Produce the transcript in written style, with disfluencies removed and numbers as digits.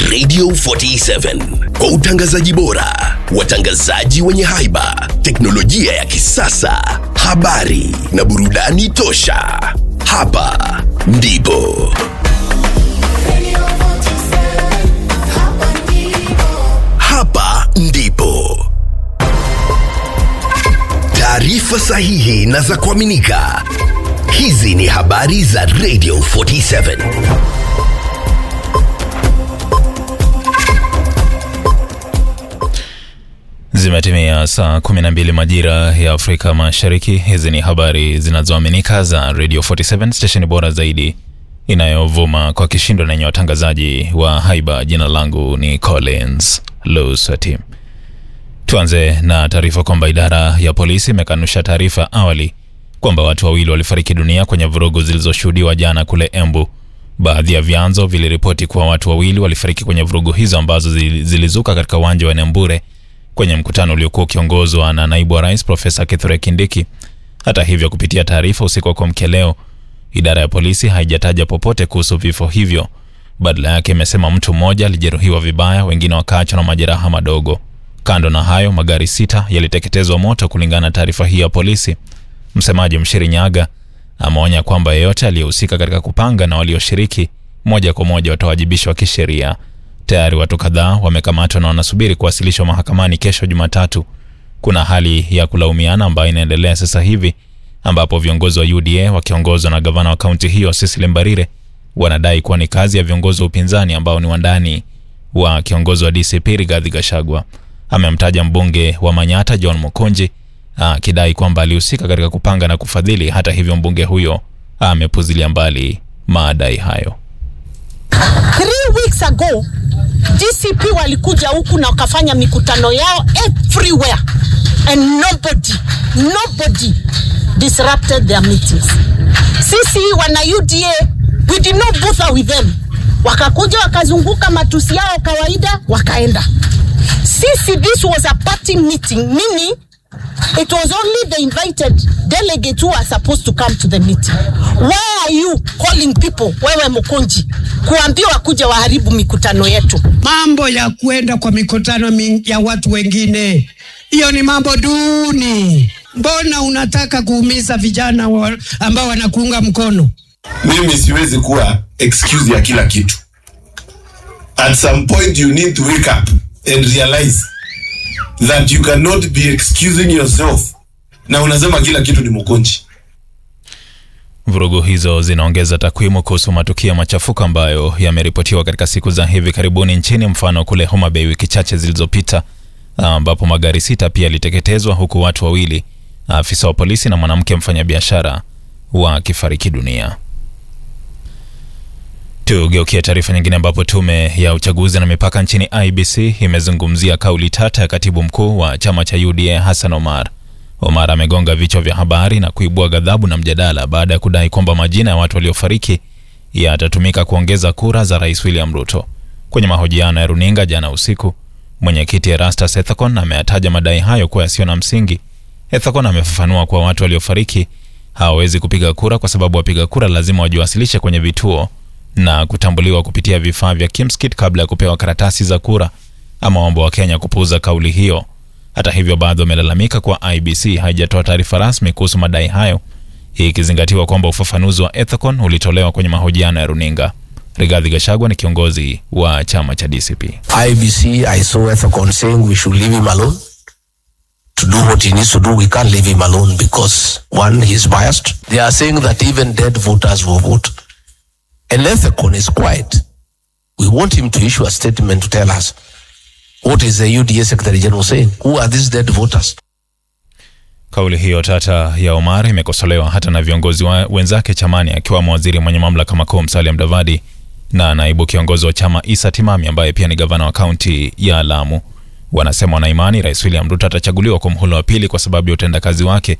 Radio 47 kwa utangazaji bora, watangazaji wenye haiba, teknolojia ya kisasa, habari na burudani tosha. Hapa ndipo taarifa sahihi na za kuaminika. Hizi ni habari za Radio 47. Zimetimia saa 12 majira ya Afrika Mashariki. Hizi ni habari zinazoaminika za Radio 47, station bora zaidi inayovuma kwa kishindo na yenye watangazaji wa haiba. Jina langu ni Collins Lusati. Tuanze na taarifa kwamba idara ya polisi imekanusha taarifa awali kwamba watu wawili walifariki dunia kwenye vurugu zilizoshuhudiwa jana kule Embu. Baadhi ya vyanzo viliripoti kuwa watu wawili walifariki kwenye vurugu hizo ambazo zilizuka katika uwanja wa Nembure kwenye mkutano uliokuwa ukiongozwa na naibu wa rais Profesa Kithure Kindiki. Hata hivyo, kupitia taarifa usiku wa kuamkia leo, idara ya polisi haijataja popote kuhusu vifo hivyo. Badala yake imesema mtu mmoja alijeruhiwa vibaya, wengine wakaachwa na majeraha madogo. Kando na hayo, magari 6 yaliteketezwa moto kulingana na taarifa hii ya polisi. Msemaji Mshiri Nyaga ameonya kwamba yeyote aliyehusika katika kupanga na walioshiriki moja kwa moja watawajibishwa kisheria. Tayari watu kadhaa wamekamatwa na wanasubiri kuwasilishwa mahakamani kesho Jumatatu. Kuna hali ya kulaumiana ambayo inaendelea sasa hivi, ambapo viongozi wa UDA wakiongozwa na gavana wa kaunti hiyo Cecily Mbarire wanadai kuwa ni kazi ya viongozi wa upinzani ambao ni wandani wa kiongozi wa DCP Rigathi Gachagua. Amemtaja mbunge wa Manyata John Mukonji akidai kwamba alihusika katika kupanga na kufadhili. Hata hivyo, mbunge huyo amepuzilia mbali madai hayo. 3 weeks ago, DCP walikuja huku na wakafanya mikutano yao everywhere and nobody disrupted their meetings. Sisi wana UDA, we did not bother with them. Wakakuja wakazunguka matusi yao kawaida wakaenda. Sisi, this was a party meeting, meaning it was only the invited delegates who are supposed to come to the meeting. Why are you calling people, wewe Mukonji, kuambiwa kuja waharibu mikutano yetu? Mambo ya kuenda kwa mikutano ya watu wengine, hiyo ni mambo duni. Mbona unataka kuumiza vijana ambao wanakuunga mkono? Mimi siwezi kuwa excuse ya kila kitu. At some point you need to wake up and realize that you cannot be excusing yourself na unasema kila kitu ni Mukonji. Vurugu hizo zinaongeza takwimu kuhusu matukio machafuko ambayo yameripotiwa katika siku za hivi karibuni nchini. Mfano kule Homa Bay wiki chache zilizopita, ambapo magari 6 pia yaliteketezwa, huku watu 2, afisa wa polisi na mwanamke mfanyabiashara, wakifariki dunia. Tugeukia taarifa nyingine, ambapo tume ya uchaguzi na mipaka nchini IEBC imezungumzia kauli tata ya katibu mkuu wa chama cha UDA Hassan Omar. Omar amegonga vichwa vya habari na kuibua ghadhabu na mjadala baada ya kudai kwamba majina ya watu waliofariki yatatumika kuongeza kura za Rais William Ruto. Kwenye mahojiano ya runinga jana usiku, mwenyekiti Erastus Ethekon ameyataja madai hayo kuwa yasiyo na msingi. Ethekon amefafanua kuwa watu waliofariki hawawezi kupiga kura kwa sababu wapiga kura lazima wajiwasilishe kwenye vituo na kutambuliwa kupitia vifaa vya KIMSKIT kabla ya kupewa karatasi za kura. Ameomba Wakenya kupuuza kauli hiyo. Hata hivyo, baadhi wamelalamika kwa IEBC haijatoa taarifa rasmi kuhusu madai hayo, ikizingatiwa kwamba ufafanuzi wa Ethekon ulitolewa kwenye mahojiano ya runinga. Rigathi Gachagua ni kiongozi wa chama cha DCP. IEBC, I saw Ethekon saying we should leave him alone to do what he needs to do. We can't leave him alone because, one, he's biased. They are saying that even dead voters will vote. And Ethekon is quiet. We want him to issue a statement to tell us what is the UDA Secretary General saying. Who are these dead voters? Kauli hiyo tata ya Omar imekosolewa hata na viongozi wenzake chamani, akiwamo waziri mwenye mamlaka makuu Musalia Mudavadi na naibu kiongozi wa chama Issa Timami ambaye pia ni gavana wa kaunti ya Lamu. Wanasema wana imani Rais William Ruto atachaguliwa kwa muhula wa pili kwa sababu ya utendakazi wake